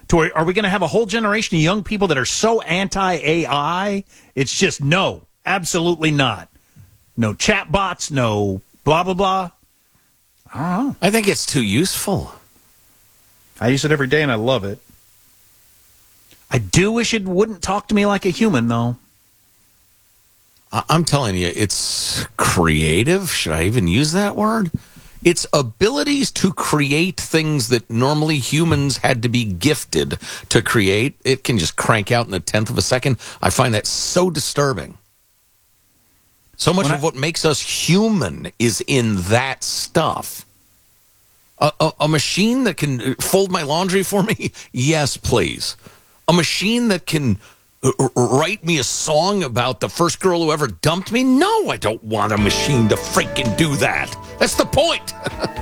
Are we going to have a whole generation of young people that are so anti-AI? It's just no, absolutely not. No chatbots, no blah, blah, blah. I don't know. I think it's too useful. I use it every day, and I love it. I do wish it wouldn't talk to me like a human, though. I'm telling you, it's creative. Should I even use that word? Its abilities to create things that normally humans had to be gifted to create, it can just crank out in a tenth of a second. I find that so disturbing. So much of what makes us human is in that stuff. A machine that can fold my laundry for me? Yes, please. A machine that can write me a song about the first girl who ever dumped me? No, I don't want a machine to freaking do that. That's the point.